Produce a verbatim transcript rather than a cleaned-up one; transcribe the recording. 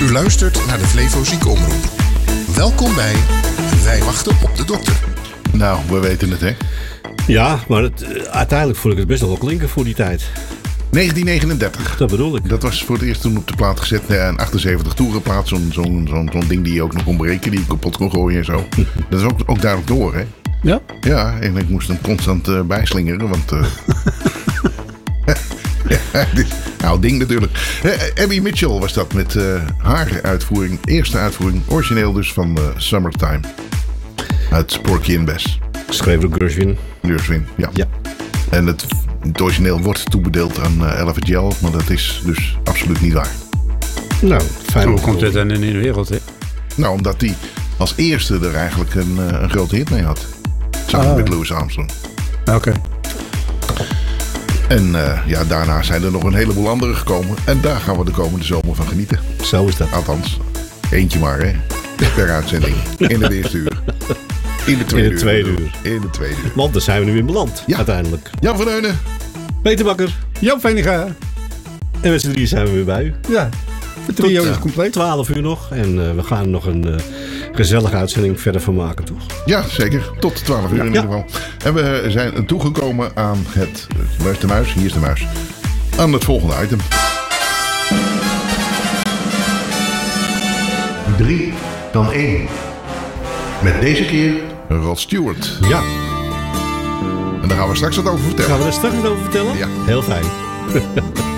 U luistert naar de Flevo Ziekenomroep. Welkom bij Wij wachten op de dokter. Nou, we weten het, hè? Ja, maar het, uh, uiteindelijk voel ik het best nog wel klinken voor die tijd. negentien negenendertig. Dat bedoel ik. Dat was voor het eerst toen op de plaat gezet. Een achtenzeventig toerenplaat. Zo'n, zo'n, zo'n, zo'n ding die je ook nog kon breken. Die je kapot kon gooien en zo. Dat is ook, ook duidelijk door, hè? Ja? Ja, en ik moest hem constant uh, bijslingeren. Want... Uh, ja, dit, nou, ding natuurlijk. Uh, Abby Mitchell was dat met uh, haar uitvoering. Eerste uitvoering. Origineel dus van uh, Summertime. Uit Porky and Bess. Geschreven door Gershwin. Gershwin, ja. Ja. En het, het origineel wordt toebedeeld aan uh, Ella Fitzgerald. Maar dat is dus absoluut niet waar. Nou, fijn. Hoe komt dit dan in de wereld, hè? Nou, omdat hij als eerste er eigenlijk een, uh, een grote hit mee had. Samen ah, met Louis Armstrong. Oké. Okay. En uh, ja, daarna zijn er nog een heleboel andere gekomen. En daar gaan we de komende zomer van genieten. Zo is dat. Althans, eentje maar, hè. Per uitzending. In het eerste uur. In de tweede, in de tweede uur. uur. In de tweede uur. Want daar zijn we nu in beland, ja. Uiteindelijk. Jan van Heunen. Peter Bakker. Joop Veninga. En met z'n drieën zijn we weer bij u. Ja. De trio Tot, is compleet. twaalf uur nog. En uh, we gaan er nog een uh, gezellige uitzending verder van maken, toch? Ja, zeker. Tot twaalf uur ja. in ieder geval. En we zijn toegekomen aan het... Waar is de muis? Hier is de muis. Aan het volgende item. Drie dan één. Met deze keer Rod Stewart. Ja. En daar gaan we straks wat over vertellen. Gaan we er straks wat over vertellen? Ja. Heel fijn.